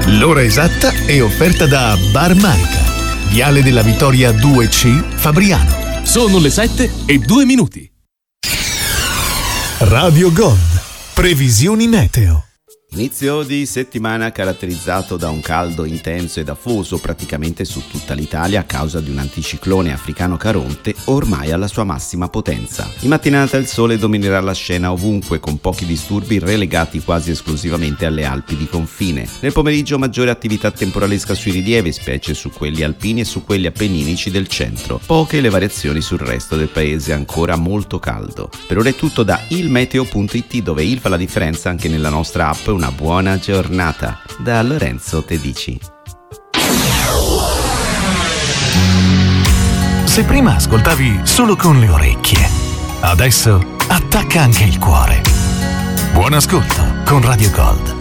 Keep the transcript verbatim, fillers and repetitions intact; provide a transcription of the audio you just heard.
L'ora esatta è offerta da Bar Manica, Viale della Vittoria due C, Fabriano. Sono le sette e due minuti. Radio Gold. Previsioni meteo. Inizio di settimana caratterizzato da un caldo intenso ed afoso praticamente su tutta l'Italia a causa di un anticiclone africano Caronte ormai alla sua massima potenza. In mattinata il sole dominerà la scena ovunque, con pochi disturbi relegati quasi esclusivamente alle Alpi di confine. Nel pomeriggio maggiore attività temporalesca sui rilievi, specie su quelli alpini e su quelli appenninici del centro. Poche le variazioni sul resto del paese, ancora molto caldo. Per ora è tutto da ilmeteo punto it, dove il fa la differenza anche nella nostra app. Una buona giornata da Lorenzo Tedici. Se prima ascoltavi solo con le orecchie, adesso attacca anche il cuore. Buon ascolto con Radio Gold.